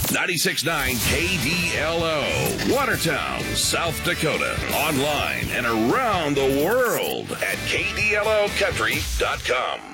96.9 KDLO, Watertown, South Dakota. Online and around the world at KDLOcountry.com.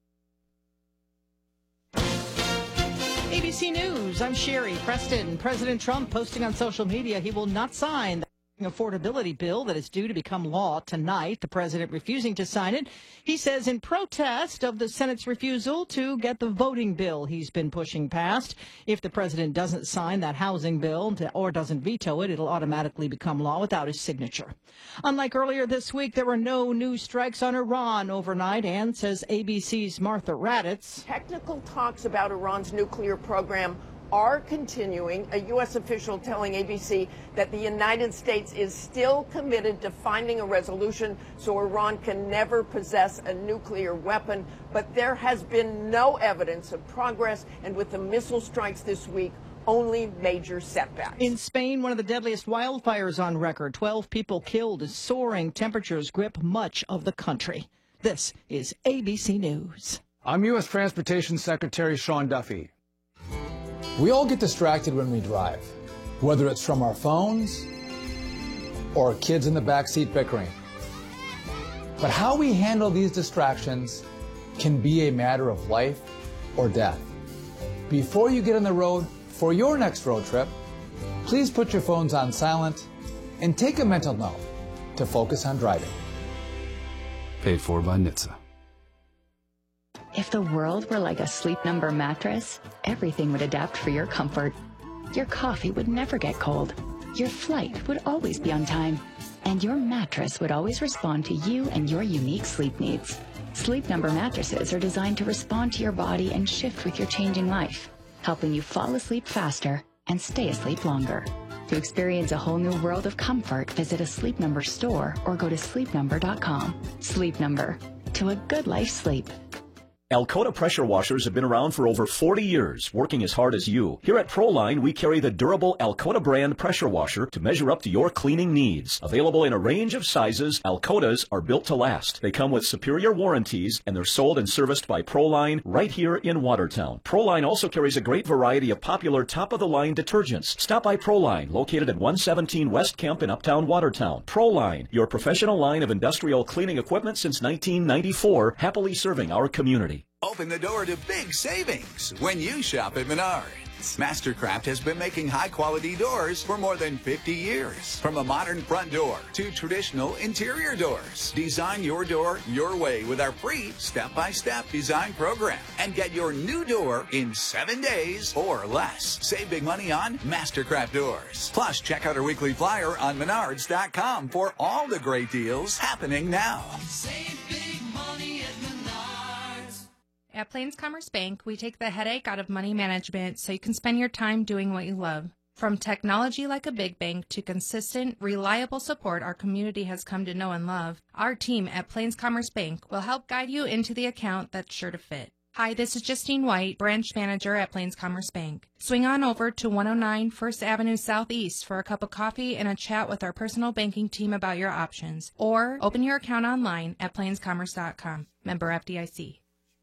ABC News, I'm Sherry Preston. President Trump posting on social media he will not sign the affordability bill that is due to become law tonight. The president refusing to sign it. He says in protest of the Senate's refusal to get the voting bill he's been pushing past. If the president doesn't sign that housing bill or doesn't veto it, it'll automatically become law without his signature. Unlike earlier this week, there were no new strikes on Iran overnight, and says ABC's Martha Raddatz. Technical talks about Iran's nuclear program are continuing. A U.S. official telling ABC that the United States is still committed to finding a resolution so Iran can never possess a nuclear weapon. But there has been no evidence of progress, and with the missile strikes this week, only major setbacks. In Spain, one of the deadliest wildfires on record. 12 people killed as soaring temperatures grip much of the country. This is ABC News. I'm U.S. Transportation Secretary Sean Duffy. We all get distracted when we drive, whether it's from our phones or kids in the backseat bickering. But how we handle these distractions can be a matter of life or death. Before you get on the road for your next road trip, please put your phones on silent and take a mental note to focus on driving. Paid for by NHTSA. If the world were like a Sleep Number mattress, everything would adapt for your comfort. Your coffee would never get cold. Your flight would always be on time. And your mattress would always respond to you and your unique sleep needs. Sleep Number mattresses are designed to respond to your body and shift with your changing life, helping you fall asleep faster and stay asleep longer. To experience a whole new world of comfort, visit a Sleep Number store or go to sleepnumber.com. Sleep Number. To a good life sleep. Alcoa pressure washers have been around for over 40 years, working as hard as you. Here at Proline, we carry the durable Alcoa brand pressure washer to measure up to your cleaning needs. Available in a range of sizes, Alcoas are built to last. They come with superior warranties, and they're sold and serviced by Proline right here in Watertown. Proline also carries a great variety of popular top-of-the-line detergents. Stop by Proline, located at 117 West Kemp in Uptown Watertown. Proline, your professional line of industrial cleaning equipment since 1994, happily serving our community. Open the door to big savings when you shop at Menards. Mastercraft has been making high-quality doors for more than 50 years. From a modern front door to traditional interior doors. Design your door your way with our free step-by-step design program. And get your new door in 7 days or less. Save big money on Mastercraft doors. Plus, check out our weekly flyer on Menards.com for all the great deals happening now. Save big money at Menards. At Plains Commerce Bank, we take the headache out of money management so you can spend your time doing what you love. From technology like a big bank to consistent, reliable support our community has come to know and love, our team at Plains Commerce Bank will help guide you into the account that's sure to fit. Hi, this is Justine White, branch manager at Plains Commerce Bank. Swing on over to 109 First Avenue Southeast for a cup of coffee and a chat with our personal banking team about your options. Or open your account online at plainscommerce.com. Member FDIC.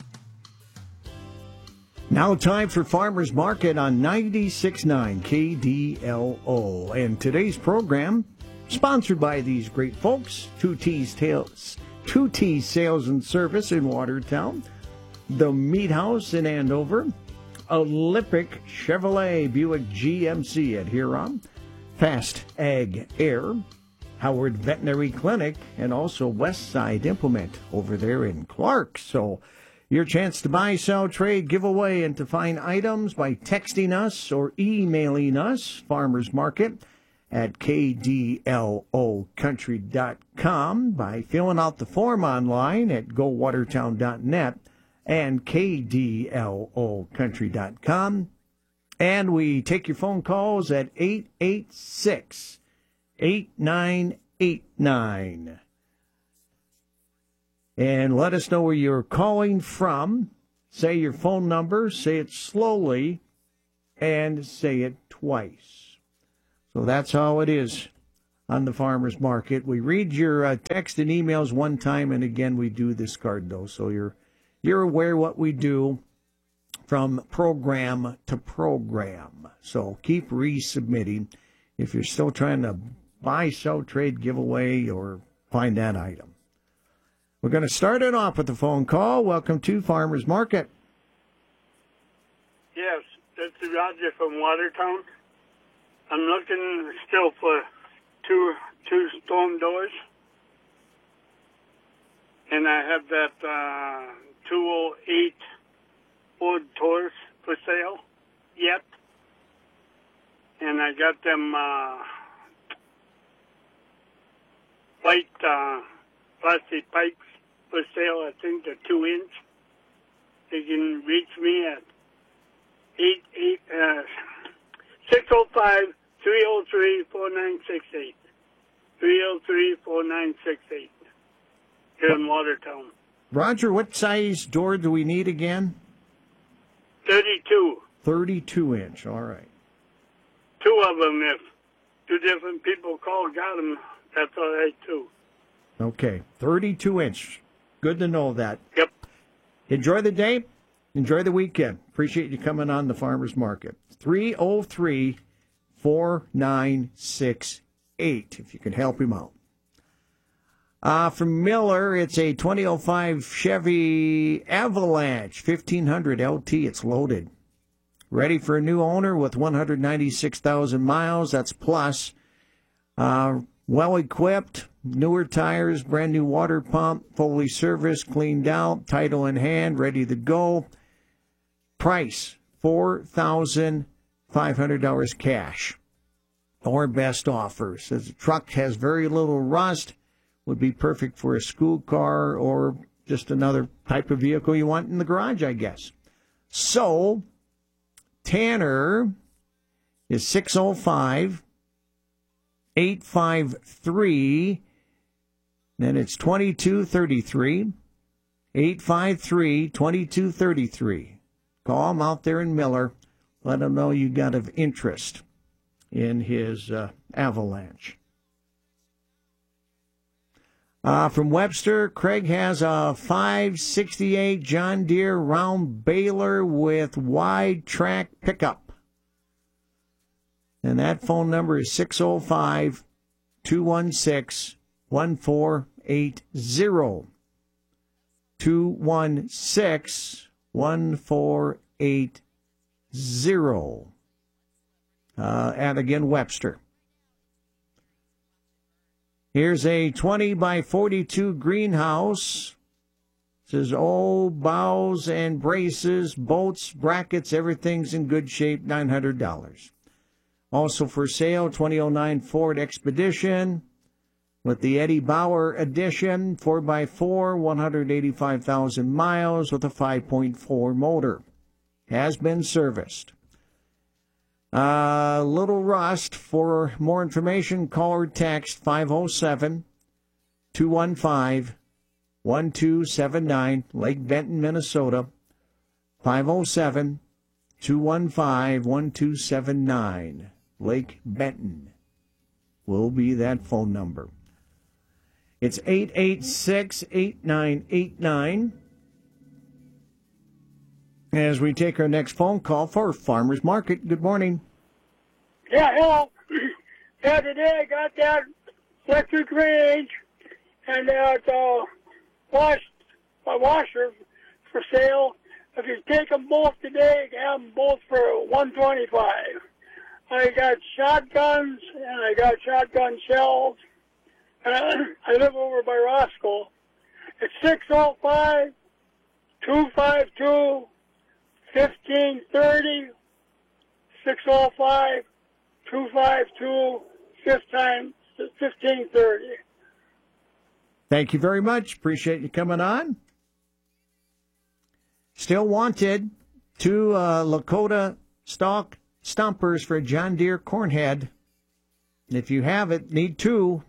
Now time for Farmers Market on 96.9 KDLO. And today's program, sponsored by these great folks, 2T's Sales and Service in Watertown, the Meat House in Andover, Olympic Chevrolet Buick GMC at Huron, Fast Ag Air, Howard Veterinary Clinic, and also Westside Implement over there in Clark. So your chance to buy, sell, trade, give away, and to find items by texting us or emailing us, Farmers Market at KDLOcountry.com, by filling out the form online at gowatertown.net and KDLOcountry.com. And we take your phone calls at 886-8989. And let us know where you're calling from. Say your phone number, say it slowly, and say it twice. So that's how it is on the Farmers Market. We read your text and emails one time, and again, we do discard those. So you're aware what we do. from program to program. So keep resubmitting if you're still trying to buy, sell, trade, giveaway, or find that item. We're going to start it off with a phone call. Welcome to Farmers Market. Yes, this is Roger from Watertown. I'm looking still for two storm doors. And I have that 208 Ford Taurus for sale yet. And I got them white plastic pipes for sale. I think they're 2-inch. They can reach me at 605-303-4968. 303-4968 here in Watertown. Roger, what size door do we need again? 32. 32-inch, all right. Two of them, if two different people got them, that's all right, too. Okay, 32-inch. Good to know that. Yep. Enjoy the day. Enjoy the weekend. Appreciate you coming on the Farmers Market. 303-4968, if you can help him out. From Miller, it's a 2005 Chevy Avalanche 1500 LT. It's loaded. Ready for a new owner with 196,000 miles. That's plus. Well-equipped, newer tires, brand new water pump, fully serviced, cleaned out, title in hand, ready to go. Price, $4,500 cash. Or best offer. Says the truck has very little rust. Would be perfect for a school car or just another type of vehicle you want in the garage, I guess. So, Tanner is 605-853. Then it's 2233. 853-2233. Call him out there in Miller. Let him know you got of interest in his Avalanche. From Webster, Craig has a 568 John Deere round baler with wide track pickup. And that phone number is 605-216-1480. 216-1480. And again, Webster. Here's a 20 by 42 greenhouse. It says, boughs and braces, bolts, brackets, everything's in good shape, $900. Also for sale, 2009 Ford Expedition with the Eddie Bauer edition, 4x4, 185,000 miles with a 5.4 motor. Has been serviced. Little rust. For more information, call or text 507-215-1279, Lake Benton, Minnesota. 507-215-1279, Lake Benton will be that phone number. It's 886-8989. As we take our next phone call for Farmers Market. Good morning. Yeah, hello. Yeah, today I got that electric range and that washer for sale. If you take them both today, you can have them both for $125. I got shotguns and I got shotgun shells. And I live over by Roscoe. It's 605-252-1530, 605-252-1530. Thank you very much. Appreciate you coming on. Still wanted 2 Lakota stock stumpers for John Deere Cornhead. If you have it, need 2.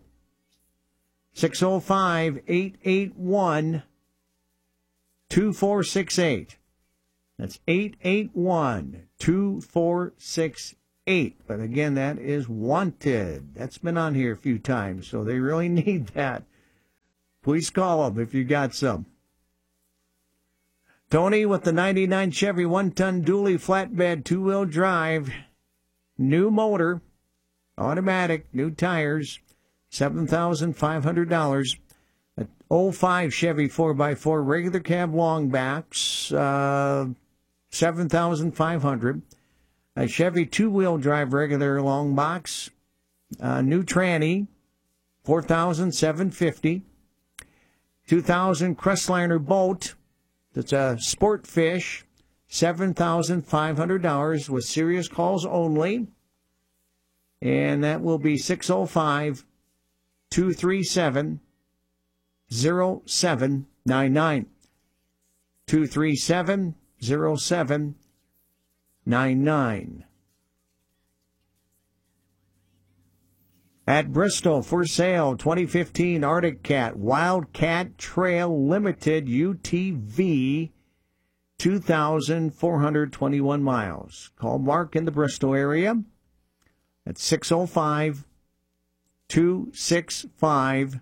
605-881-2468. That's 881-2468. But again, that is wanted. That's been on here a few times, so they really need that. Please call them if you got some. Tony with the 99 Chevy 1-ton dually flatbed 2-wheel drive, new motor, automatic, new tires, $7,500. A 05 Chevy 4x4 regular cab long backs, $7,500. A Chevy 2-wheel drive regular long box, new tranny, $4,750. 2000 Crestliner boat. That's a sport fish, $7,500 with serious calls only. And that will be 605-237-0799. 237-0799. At Bristol, for sale, 2015 Arctic Cat Wildcat Trail Limited UTV, 2,421 miles. Call Mark in the Bristol area at 605-265-1549.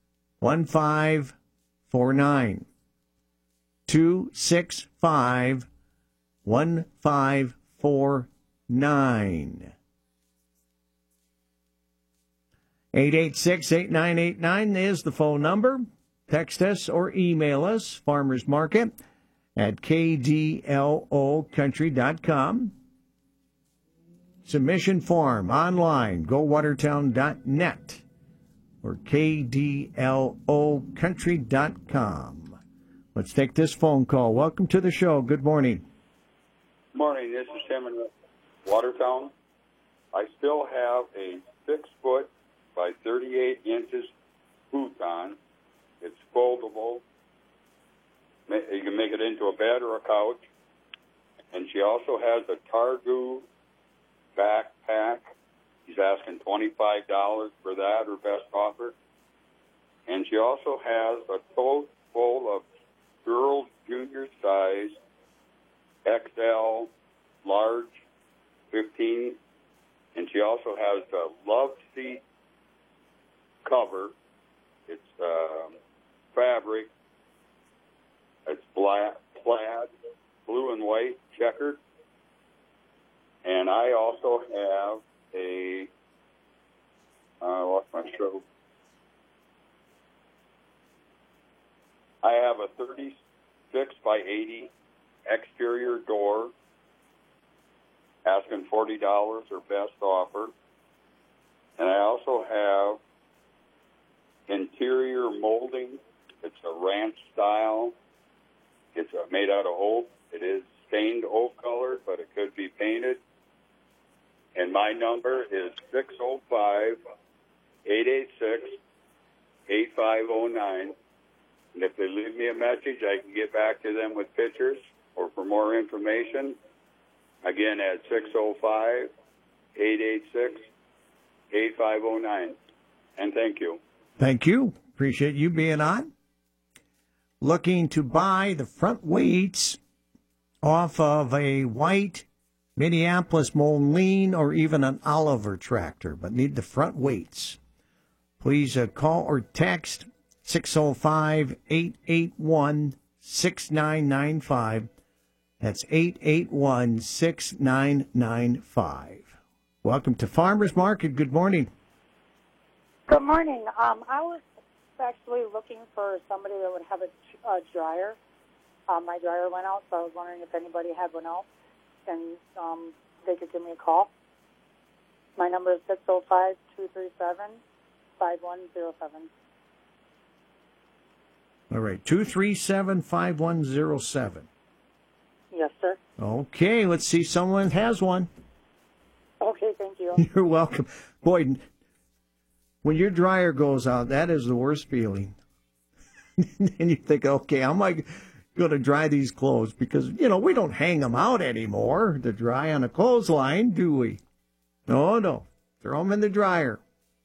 265-1549. 886-8989 is the phone number. Text us or email us, farmersmarket at kdlocountry.com. Submission form online, gowatertown.net or kdlocountry.com. Let's take this phone call. Welcome to the show. Good morning. Morning. This is Tim in Watertown. I still have a 6-foot by 38 inches futon. It's foldable. You can make it into a bed or a couch. And she also has a Targu backpack. She's asking $25 for that, her best offer. And she also has a tote full of girls' junior size, XL, large, 15. And she also has a love seat cover. It's fabric. It's plaid, blue and white, checkered. And I also have a, I lost my show. I have a 36 by 80 exterior door, asking $40, her best offer. And I also have interior molding. It's a ranch style. It's made out of oak. It is stained oak colored, but it could be painted. And my number is 605-886-8509. And if they leave me a message, I can get back to them with pictures or for more information. Again, at 605-886-8509. And thank you. Thank you. Appreciate you being on. Looking to buy the front weights off of a white Minneapolis Moline or even an Oliver tractor, but need the front weights. Please call or text 605-881-6995. That's 881-6995. Welcome to Farmers Market. Good morning. Good morning. I was actually looking for somebody that would have a dryer. My dryer went out, so I was wondering if anybody had one out, and they could give me a call. My number is 605-237-5107. All right, 237-5107. Yes, sir. Okay, let's see. Someone has one. Okay, thank you. You're welcome. Boy, when your dryer goes out, that is the worst feeling. And you think, okay, how am I going to dry these clothes? Because, we don't hang them out anymore to dry on a clothesline, do we? No. Throw them in the dryer.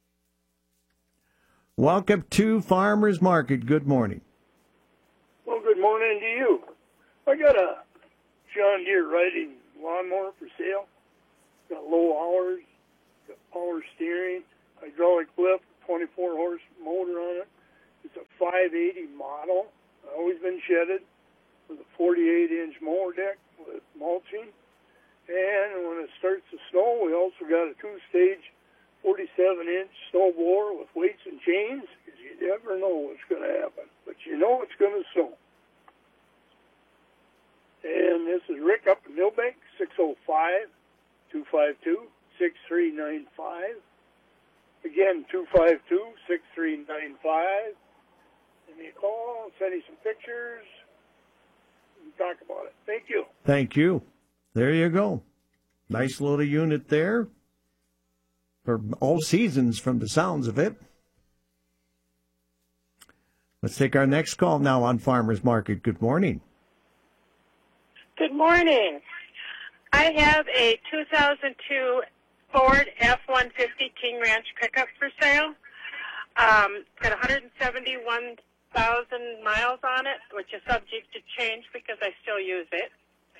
Welcome to Farmers Market. Good morning. Well, good morning to you. I got a John Deere riding lawnmower for sale. Got low hours, got power steering, hydraulic lift, 24-horse motor on it. It's a 580 model. Always been shedded. with a 48-inch mower deck with mulching. And when it starts to snow, we also got a 2-stage 47-inch snow blower with weights and chains, because you never know what's going to happen. But you know it's going to snow. And this is Rick up in Millbank, 605-252-6395. Again, 252-6395. Give me a call, send you some pictures, and talk about it. Thank you. Thank you. There you go. Nice little unit there for all seasons from the sounds of it. Let's take our next call now on Farmers Market. Good morning. Good morning. I have a 2002 Ford F-150 King Ranch pickup for sale. It's got 171,000 miles on it, which is subject to change because I still use it.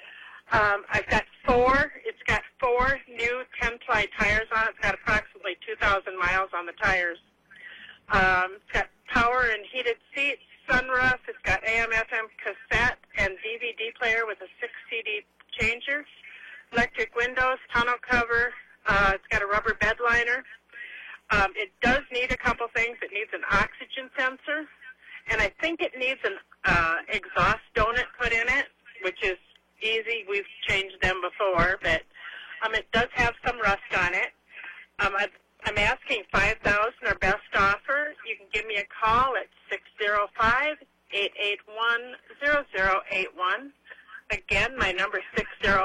It's got four new 10-ply tires on it. It's got approximately 2,000 miles on the tires. It's got power and heated seats, sunroof. It's got AM/FM cassette and DVD player with a 6-CD changer, electric windows, tonneau cover. It's got a rubber bed liner. It does need a couple things. It needs an oxygen sensor, and I think it needs an exhaust donut put in it, which is easy. We've changed them before, but it does have some rust on it. I'm asking $5,000 or best offer. You can give me a call at 605-881-0081. Again, my number is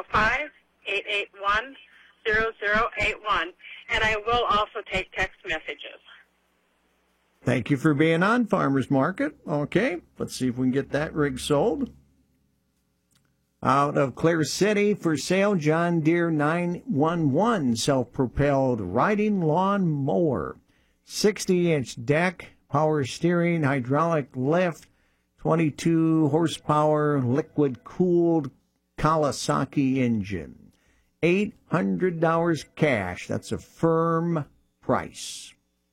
605-881-0081, and I will also take text messages. Thank you for being on Farmers Market. Okay, let's see if we can get that rig sold. Out of Clear City for sale, John Deere 911 self-propelled riding lawn mower. 60-inch deck, power steering, hydraulic lift, 22 horsepower, liquid-cooled Kawasaki engine. $800 cash. That's a firm price.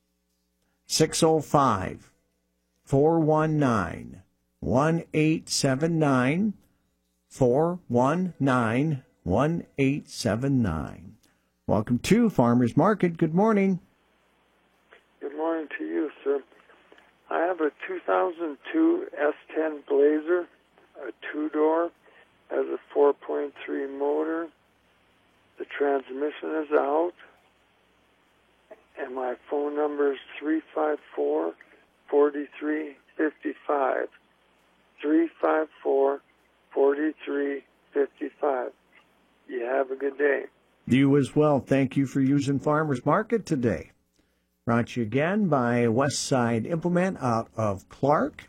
605-419-1879. 419-1879. Welcome to Farmers Market. Good morning. Good morning to you, sir. I have a 2002 S10 Blazer, a two-door, has a 4.3 motor. The transmission is out, and my phone number is 354-4355. 354-4355. You have a good day. You as well. Thank you for using Farmers Market today. Brought to you again by Westside Implement out of Clark.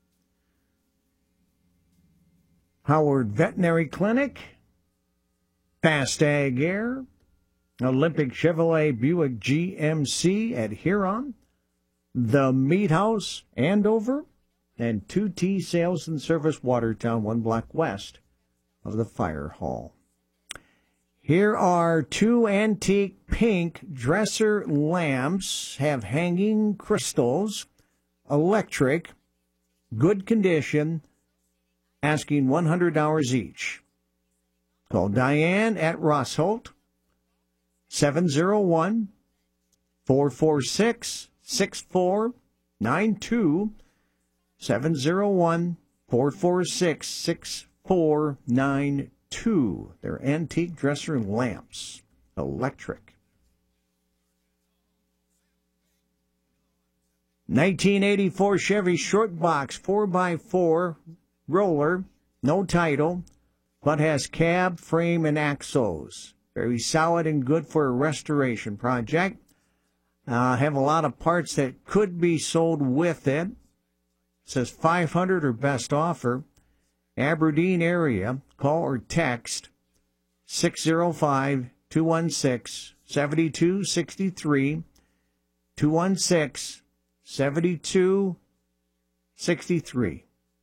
Howard Veterinary Clinic. Fast Ag Air. Olympic Chevrolet Buick GMC at Huron. The Meat House, Andover. And 2T Sales and Service, Watertown, 1 block west of the fire hall. Here are 2 antique pink dresser lamps, have hanging crystals, electric, good condition, asking $100 each. Call Diane at Rossholt, 701-446-6492, 701-446-6492. They're antique dresser lamps, electric. 1984 Chevy Short Box 4x4 roller, no title, but has cab, frame, and axles. Very solid and good for a restoration project. Have a lot of parts that could be sold with it. Says 500 or best offer. Aberdeen area. Call or text 605-216-7263. 216-7263.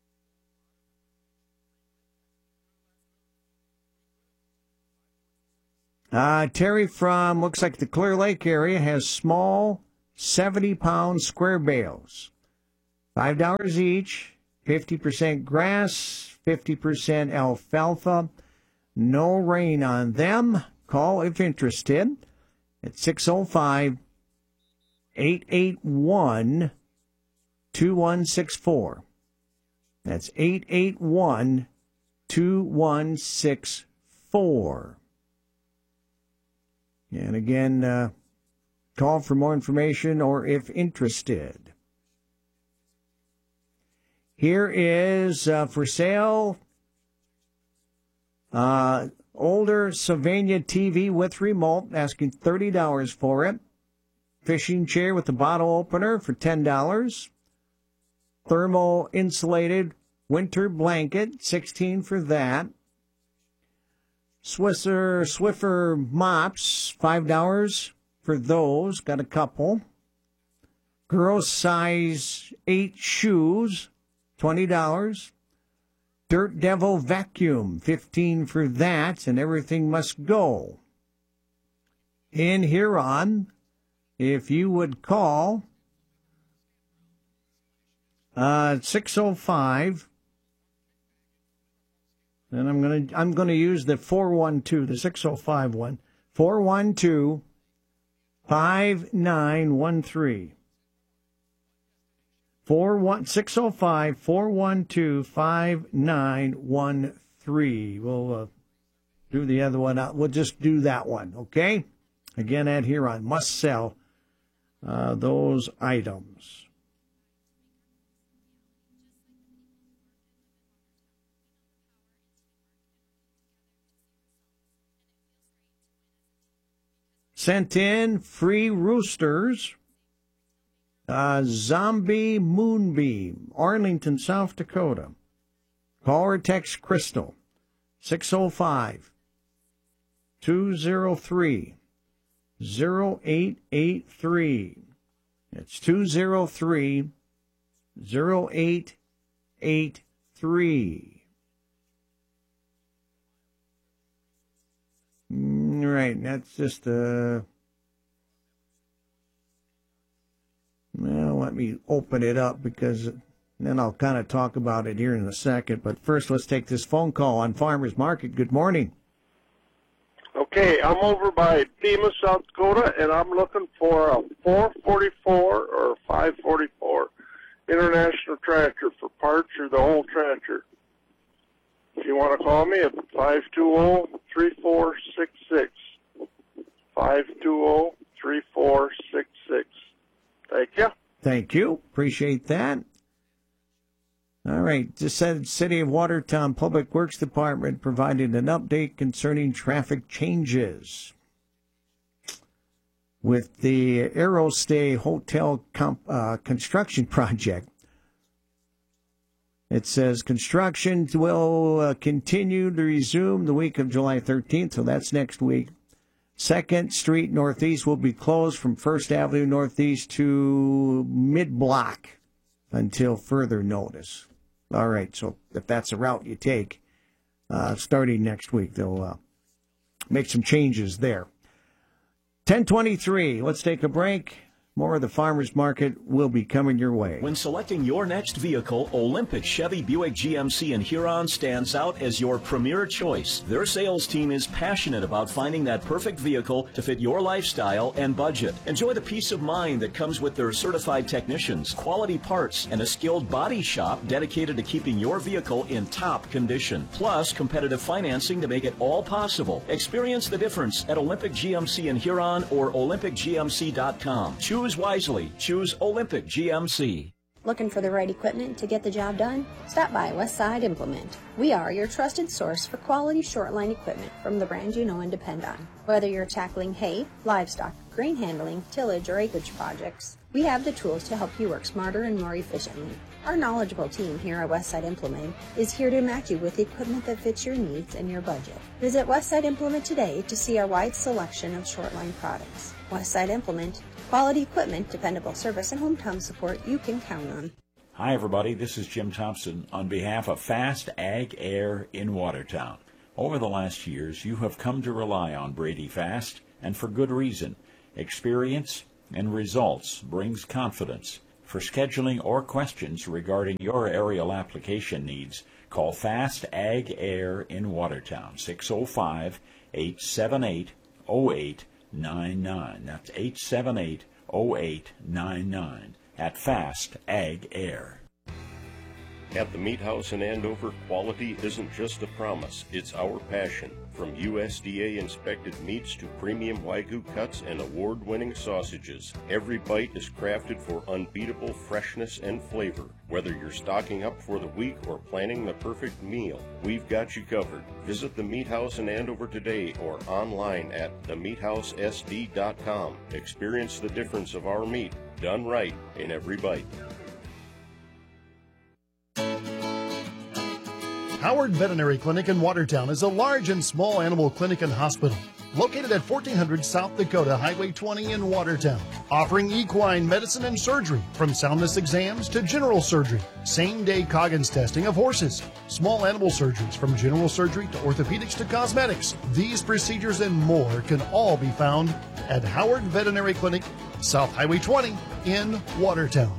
Terry from, looks like the Clear Lake area, has small 70-pound square bales. $5 each. 50% grass, 50% alfalfa. No rain on them. Call if interested at 605-881-2164. That's 881-2164. And again, call for more information or if interested. Here is for sale older Sylvania TV with remote, asking $30 for it. Fishing chair with a bottle opener for $10. Thermal insulated winter blanket, $16 for that. Swiffer mops, $5 for those. Got a couple. Girls size 8 shoes, $20. Dirt Devil vacuum, $15 for that, and everything must go. In Huron, if you would call 605, and I'm gonna use the 412, the 605 one, 412-5913. 605-412-5913. We'll do the other one out. We'll just do that one, okay? Again, at Huron, must sell those items. Sent in free roosters. Zombie Moonbeam, Arlington, South Dakota. Call or text Crystal, 605-203-0883. It's 203-0883. Right, that's just well, let me open it up because then I'll kind of talk about it here in a second. But first, let's take this phone call on Farmers Market. Good morning. Okay, I'm over by Pima, South Dakota, and I'm looking for a 444 or 544 International tractor for parts or the whole tractor. If you want to call me at 520-3466. 520-3466. Thank you. Thank you. Appreciate that. All right. Just said City of Watertown Public Works Department provided an update concerning traffic changes. With the Aerostay Hotel construction project, it says construction will continue to resume the week of July 13th, so that's next week. 2nd Street Northeast will be closed from 1st Avenue Northeast to mid-block until further notice. All right, so if that's a route you take, starting next week, they'll make some changes there. 10:23, let's take a break. More of the Farmers Market will be coming your way. When selecting your next vehicle, Olympic Chevy Buick GMC in Huron stands out as your premier choice. Their sales team is passionate about finding that perfect vehicle to fit your lifestyle and budget. Enjoy the peace of mind that comes with their certified technicians, quality parts, and a skilled body shop dedicated to keeping your vehicle in top condition. Plus, competitive financing to make it all possible. Experience the difference at Olympic GMC in Huron or olympicgmc.com. Choose wisely. Choose Olympic GMC. Looking for the right equipment to get the job done? Stop by Westside Implement. We are your trusted source for quality short-line equipment from the brand you know and depend on. Whether you're tackling hay, livestock, grain handling, tillage, or acreage projects, we have the tools to help you work smarter and more efficiently. Our knowledgeable team here at Westside Implement is here to match you with equipment that fits your needs and your budget. Visit Westside Implement today to see our wide selection of short-line products. Westside Implement. Quality equipment, dependable service, and hometown support you can count on. Hi, everybody. This is Jim Thompson on behalf of Fast Ag Air in Watertown. Over the last years, you have come to rely on Brady Fast, and for good reason. Experience and results brings confidence. For scheduling or questions regarding your aerial application needs, call Fast Ag Air in Watertown, 605-878-0899. That's 878-0899 at Fast Ag Air. At the Meat House in Andover, quality isn't just a promise, it's our passion. From USDA-inspected meats to premium Wagyu cuts and award-winning sausages, every bite is crafted for unbeatable freshness and flavor. Whether you're stocking up for the week or planning the perfect meal, we've got you covered. Visit the Meat House in Andover today or online at themeathousesd.com. Experience the difference of our meat, done right in every bite. Howard Veterinary Clinic in Watertown is a large and small animal clinic and hospital located at 1400 South Dakota Highway 20 in Watertown, offering equine medicine and surgery from soundness exams to general surgery, same-day Coggins testing of horses, small animal surgeries from general surgery to orthopedics to cosmetics. These procedures and more can all be found at Howard Veterinary Clinic, South Highway 20 in Watertown.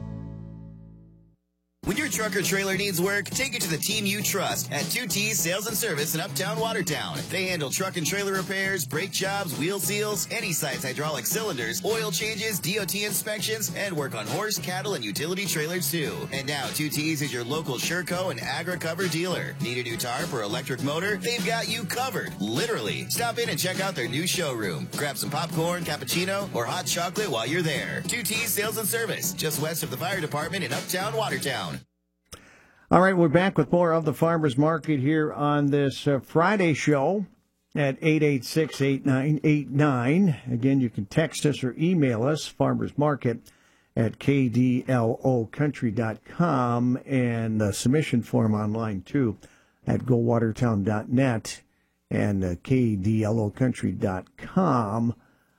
When your truck or trailer needs work, take it to the team you trust at 2T's Sales and Service in Uptown Watertown. They handle truck and trailer repairs, brake jobs, wheel seals, any size hydraulic cylinders, oil changes, DOT inspections, and work on horse, cattle, and utility trailers too. And now 2T's is your local Sherco and AgriCover dealer. Need a new tarp or electric motor? They've got you covered, literally. Stop in and check out their new showroom. Grab some popcorn, cappuccino, or hot chocolate while you're there. 2T's Sales and Service, just west of the fire department in Uptown Watertown. All right, we're back with more of the Farmers Market here on this Friday show at 886-8989. Again, you can text us or email us, farmersmarket at kdlocountry.com, and the submission form online, too, at gowatertown.net and kdlocountry.com.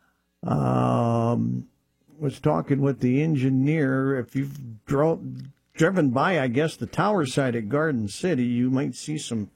Was talking with the engineer. If you've driven by, I guess, the tower site at Garden City, you might see some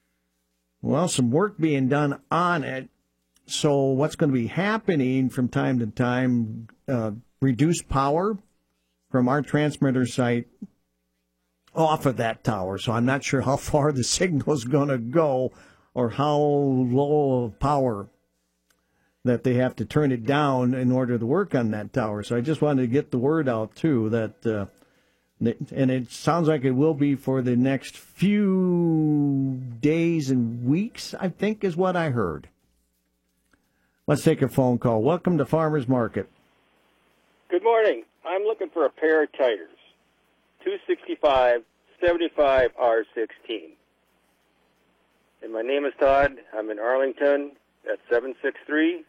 work being done on it. So what's going to be happening from time to time, reduced power from our transmitter site off of that tower. So I'm not sure how far the signal is going to go or how low of power that they have to turn it down in order to work on that tower. So I just wanted to get the word out, too, that and it sounds like it will be for the next few days and weeks, I think, is what I heard. Let's take a phone call. Welcome to Farmers Market. Good morning. I'm looking for a pair of tires, 265 75 R16. And my name is Todd. I'm in Arlington at 763-607-8267.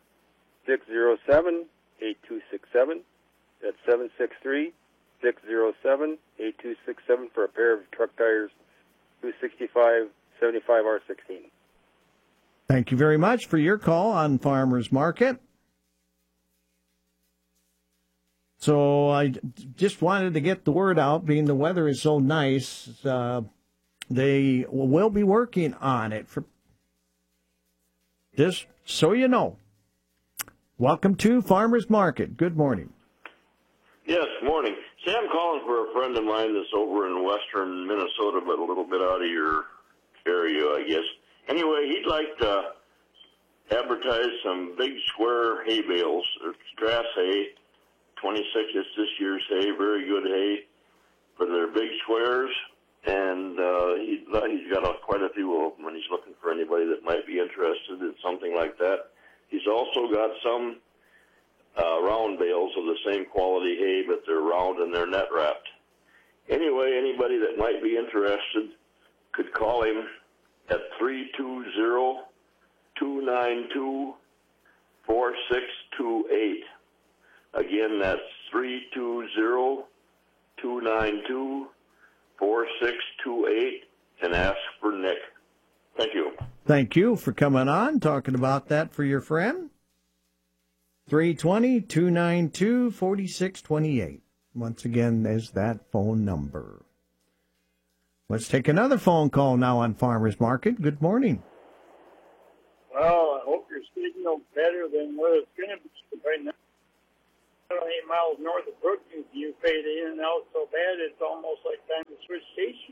That's 763-607-8267 for a pair of truck tires, 265 75 R16. Thank you very much for your call on Farmers Market. So I just wanted to get the word out, being the weather is so nice. They will be working on it. For just so you know. Welcome to Farmers Market. Good morning. Yes, morning. See, I'm calling for a friend of mine that's over in western Minnesota, but a little bit out of your area, I guess. Anyway, he'd like to advertise some big square hay bales. It's grass hay, 26 is this year's hay, very good hay for their big squares. And he's got quite a few of them, and he's looking for anybody that might be interested in something like that. He's also got some round bales of the same quality hay, but they're round and they're net wrapped. Anyway, anybody that might be interested could call him at 320-292-4628. Again, that's 320-292-4628, and ask for Nick. Thank you. Thank you for coming on, talking about that for your friend. 320-292-4628. Once again, there's that phone number. Let's take another phone call now on Farmers Market. Good morning. Well, I hope your signal's better than what it's going to be right now. 8 miles north of Brookings, you fade in and out so bad it's almost like time to switch stations.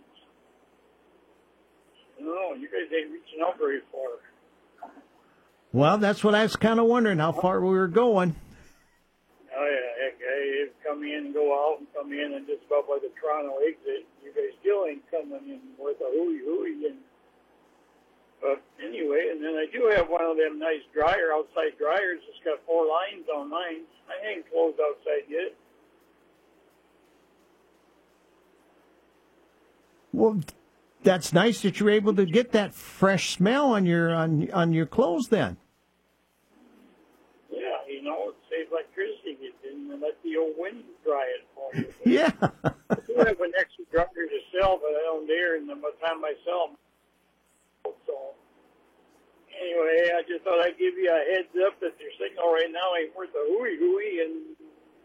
No, you guys ain't reaching out very far. Well, that's what I was kind of wondering, how far we were going. Oh, yeah, heck, I come in, go out, and come in, and just about by the Toronto exit, you guys still ain't coming in with a hooey. But anyway, and then I do have one of them nice outside dryers. It's got 4 lines on mine. I ain't closed outside yet. Well, that's nice that you're able to get that fresh smell on your clothes then. Yeah, you know, it saves electricity. It didn't let the old wind dry it for you. Yeah. I do have an extra dryer to sell, but I don't dare, and by the time I sell them. So, anyway, I just thought I'd give you a heads up that your signal right now ain't worth a hooey, and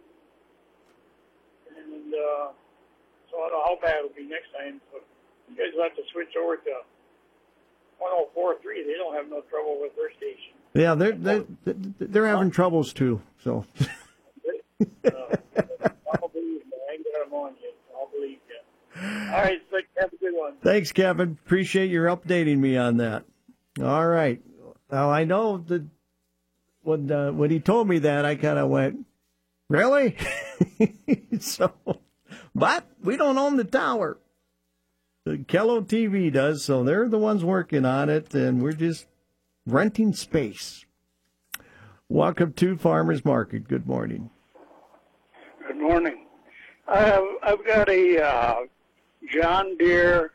so I don't know how bad it'll be next time. So you guys will have to switch over to 104.3. They don't have no trouble with their station. Yeah, they're having troubles too. So. I'll believe you. I ain't got them on yet. I'll believe you. All right, so have a good one. Thanks, Kevin. Appreciate your updating me on that. All right. Now, I know that when he told me that, I kind of went, really? So, but we don't own the tower. The Kello TV does, so they're the ones working on it, and we're just renting space. Welcome to Farmers Market. Good morning. Good morning. I've got a John Deere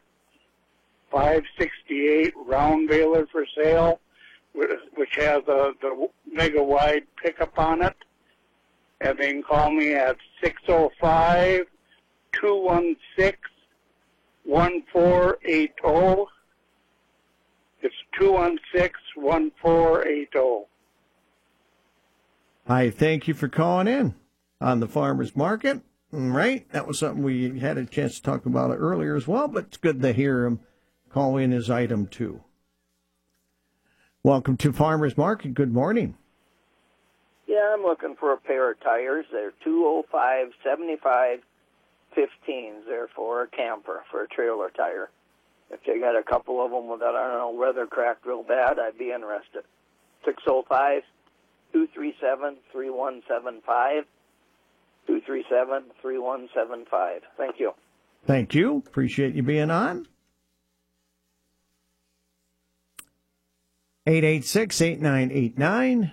568 round baler for sale, which has the mega wide pickup on it. And they can call me at 605-216-1480. It's 216-1480. I thank you for calling in on the Farmers Market. Right? That was something we had a chance to talk about earlier as well, but it's good to hear him call in his item too. Welcome to Farmers Market. Good morning. Yeah, I'm looking for a pair of tires. They're 205/75 15s. They're for a camper, for a trailer tire. If they got a couple of them that, I don't know, weather cracked real bad, I'd be interested. 605-237-3175. 237-3175. Thank you. Thank you. Appreciate you being on. 886-8989.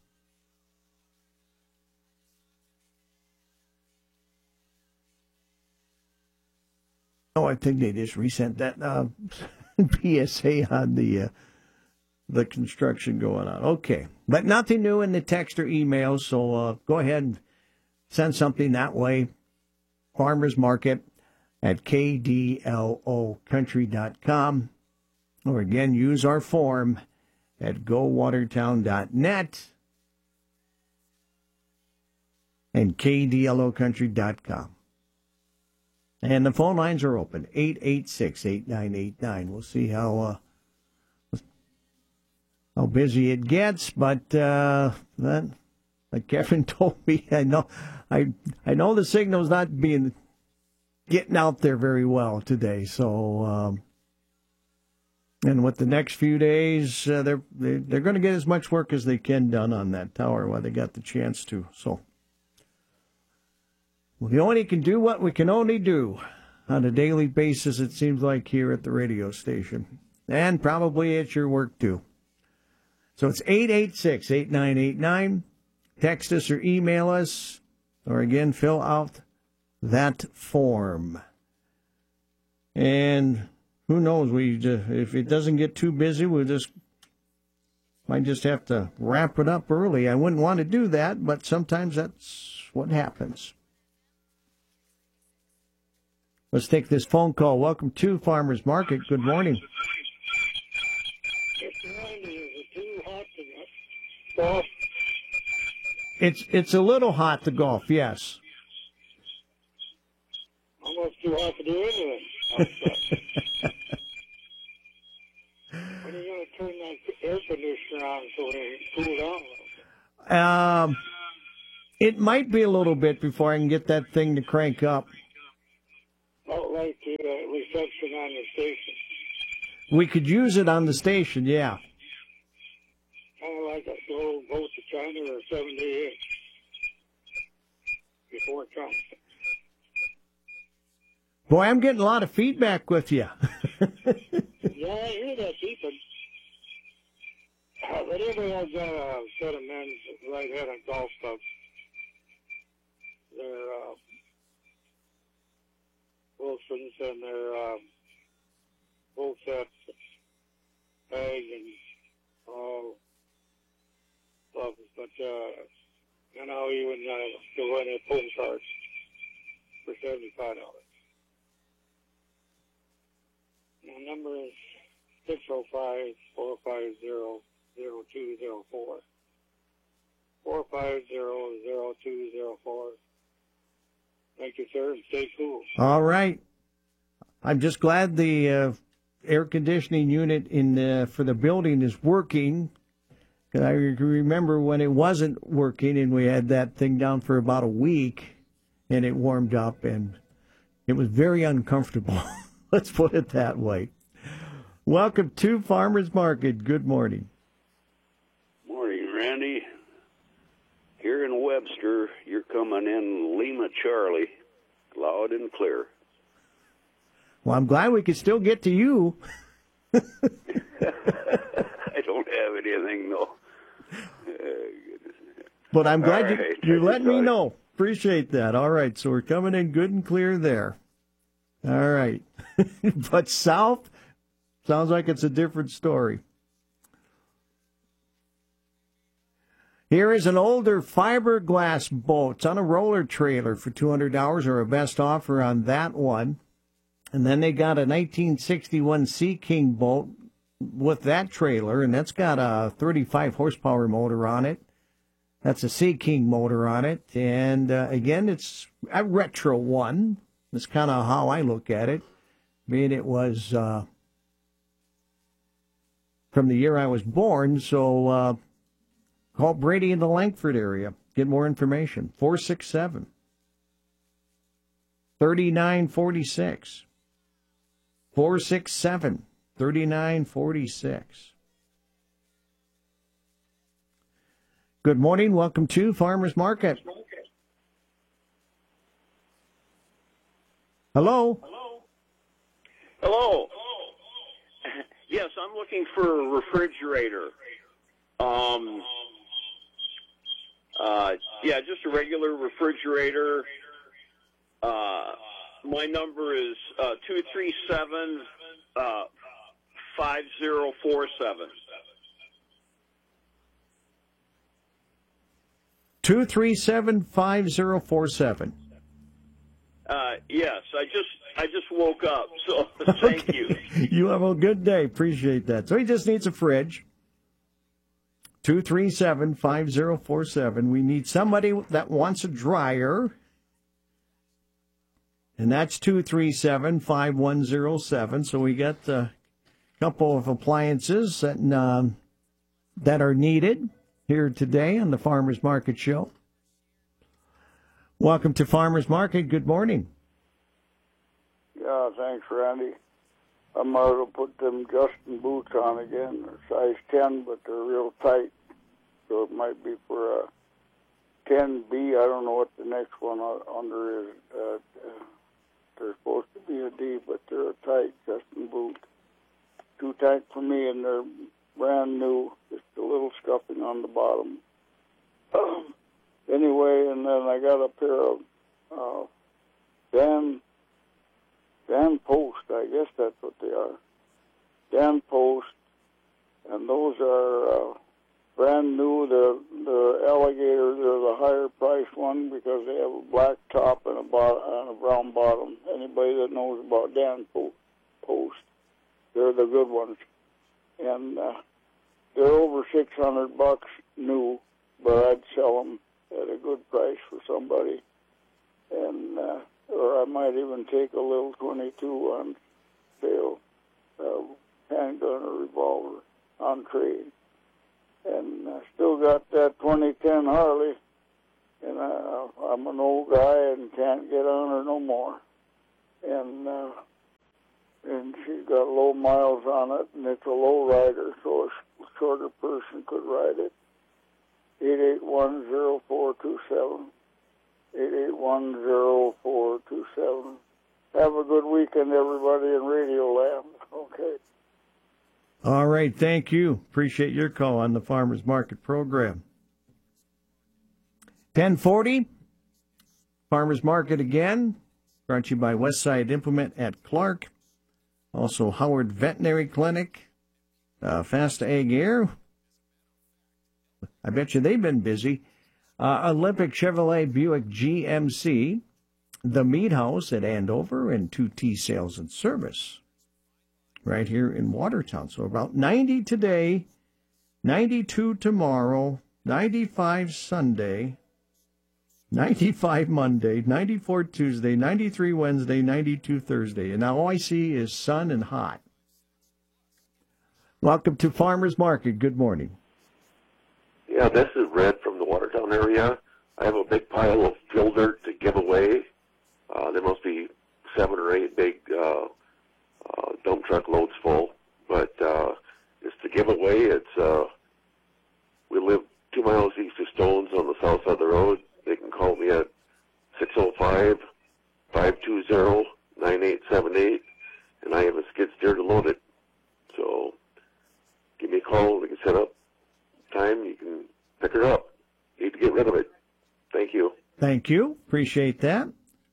Oh, I think they just resent that PSA on the construction going on. Okay. But nothing new in the text or email, so go ahead and send something that way. Farmers Market at KDLOcountry.com. Or again, use our form at gowatertown.net and KDLOcountry.com. And the phone lines are open, 886-8989. We'll see how busy it gets, but like Kevin told me, I know the signal's not getting out there very well today. So, and with the next few days, they're going to get as much work as they can done on that tower while they got the chance to. So, we only can do what we can only do on a daily basis, it seems like, here at the radio station. And probably at your work, too. So it's 886-8989. Text us or email us. Or again, fill out that form. And who knows, if it doesn't get too busy, might just have to wrap it up early. I wouldn't want to do that, but sometimes that's what happens. Let's take this phone call. Welcome to Farmers Market. Good morning. It's a little hot to golf, yes. Almost too hot to do anything. When are you going to turn that air conditioner on so it cool down a little bit? It might be a little bit before I can get that thing to crank up. Oh, like the reception on the station. We could use it on the station, yeah. Kind of like a slow boat to China or 78 before it comes. Boy, I'm getting a lot of feedback with you. Yeah, I hear that beeping. But everyone's got a set of men's right-handed golf clubs. They're Wilsons, and they're full sets, bag, and all clubs. But, you know, even go in at home cards for $75. The number is 605-450-0204. 450-0204. Thank you, sir, and stay cool. All right. I'm just glad the air conditioning unit for the building is working. I remember when it wasn't working and we had that thing down for about a week and it warmed up and it was very uncomfortable. Let's put it that way. Welcome to Farmers Market. Good morning. Morning, Randy. Here in Webster, you're coming in Lima Charlie, loud and clear. Well, I'm glad we could still get to you. I don't have anything, though. But I'm glad right, you let me know. Appreciate that. All right, so we're coming in good and clear there. All right. But south, sounds like it's a different story. Here is an older fiberglass boat. It's on a roller trailer for $200, or a best offer on that one. And then they got a 1961 Sea King boat with that trailer, and that's got a 35 horsepower motor on it. That's a Sea King motor on it. And again, it's a retro one. That's kind of how I look at it. I mean, it was from the year I was born, so call Brady in the Langford area. Get more information. 467-3946. 467-3946. Good morning. Welcome to Farmers Market. Hello? Hello. Yes, I'm looking for a refrigerator. Just a regular refrigerator. My number is 237-5047. 237-5047. Yes, I just woke up, so thank you. You have a good day. Appreciate that. So he just needs a fridge. 237-5047. We need somebody that wants a dryer. And that's 237-5107. So we got a couple of appliances that are needed here today on the Farmers Market Show. Welcome to Farmers Market. Good morning. Yeah, thanks, Randy. I might as well put them Justin boots on again. They're size 10, but they're real tight. So it might be for a 10B. I don't know what the next one under is. They're supposed to be a D, but they're a tight Justin boot. Too tight for me, and they're brand new. Just a little scuffing on the bottom. Anyway, and then I got a pair of Dan Post. I guess that's what they are. Dan Post, and those are brand new. The alligators are the higher priced one because they have a black top and a brown bottom. Anybody that knows about Dan Post, they're the good ones, and they're over $600 new, but I'd sell them at a good price for somebody, and or I might even take a little 22 on sale, handgun or revolver on trade. And I still got that 2010 Harley, and I'm an old guy and can't get on her no more. And she's got low miles on it, and it's a low rider, so a shorter person could ride it. 881-0427. 881-0427. Have a good weekend, everybody in Radio Land. Okay. All right, thank you. Appreciate your call on the Farmers Market program. 1040, Farmers Market again, brought to you by Westside Implement at Clark. Also Howard Veterinary Clinic, Fast Ag Air. I bet you they've been busy. Olympic Chevrolet Buick GMC, the Meat House at Andover, and 2T Sales and Service right here in Watertown. So about 90 today, 92 tomorrow, 95 Sunday, 95 Monday, 94 Tuesday, 93 Wednesday, 92 Thursday. And now all I see is sun and hot. Welcome to Farmers Market. Good morning. Yeah, this is Red from the Watertown area. I have a big pile of fill dirt to give away. There must be 7 or 8 big dump truck loads full. But it's to give away. It's we live 2 miles east of Stones on the south side of the road. They can call me at 605-520-9878, and I have a skid steer to load it. So give me a call. We can set up time. You can pick her up. Need to get rid of it. Thank you. Thank you. Appreciate that.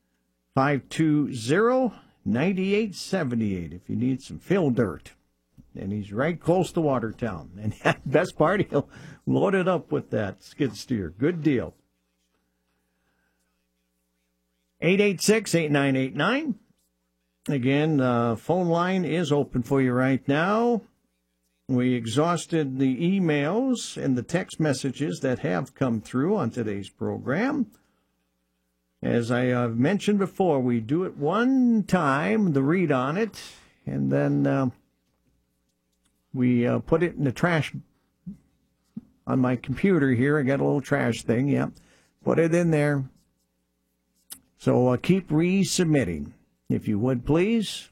520-9878 if you need some fill dirt. And he's right close to Watertown. And best part, he'll load it up with that skid steer. Good deal. 886-8989. Again, phone line is open for you right now. We exhausted the emails and the text messages that have come through on today's program. As I have mentioned before, we do it one time, the read on it, and then we put it in the trash on my computer here. I got a little trash thing, yeah. Put it in there. So keep resubmitting, if you would, please,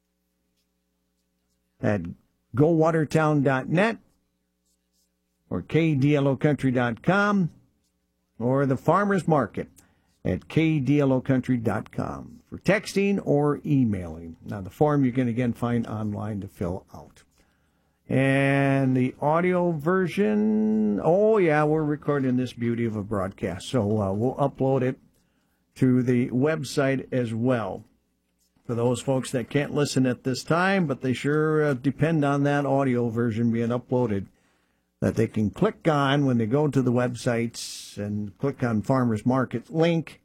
at gowatertown.net or kdlocountry.com or the Farmers Market at kdlocountry.com for texting or emailing. Now, the form you can, again, find online to fill out. And the audio version, oh, yeah, we're recording this beauty of a broadcast, so we'll upload it to the website as well. For those folks that can't listen at this time, but they sure depend on that audio version being uploaded, that they can click on when they go to the websites and click on Farmers Market link.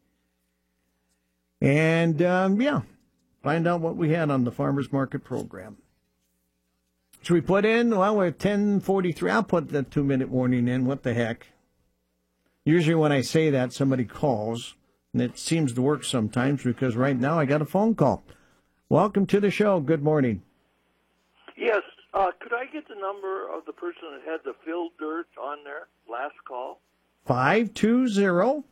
And, find out what we had on the Farmers Market program. Should we put in? Well, we're at 10:43. I'll put the 2-minute warning in. What the heck? Usually when I say that, somebody calls. And it seems to work sometimes because right now I got a phone call. Welcome to the show. Good morning. Yes. Could I get the number of the person that had the fill dirt on there last call? 520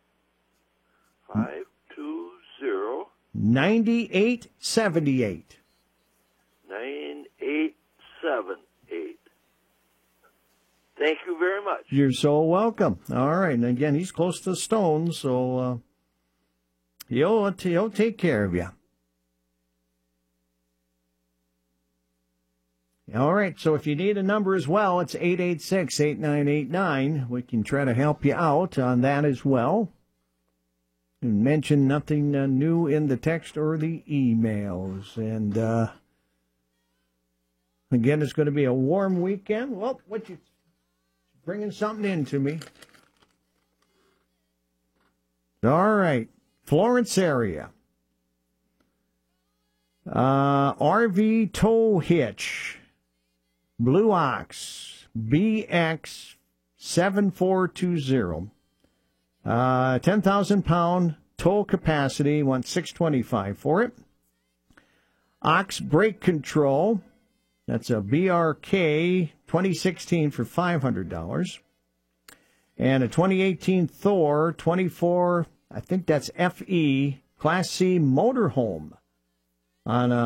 9878. 9878. Thank you very much. You're so welcome. All right. And again, he's close to Stone, so he'll take care of you. All right. So if you need a number as well, it's 886-8989. We can try to help you out on that as well. And mention nothing new in the text or the emails. And again, it's going to be a warm weekend. Well, what you bringing something in to me. All right. Florence area. RV tow hitch. Blue Ox. BX 7420. 10,000 pound tow capacity. Want $625 for it. Ox brake control. That's a BRK 2016 for $500. And a 2018 Thor 24, I think that's FE, Class C motorhome on